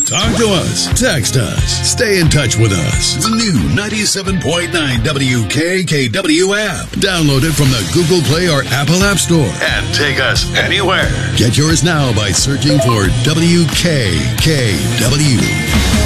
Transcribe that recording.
Talk to us. Text us. Stay in touch with us. The new 97.9 WKKW app. Download it from the Google Play or Apple App Store. And take us anywhere. Get yours now by searching for WKKW.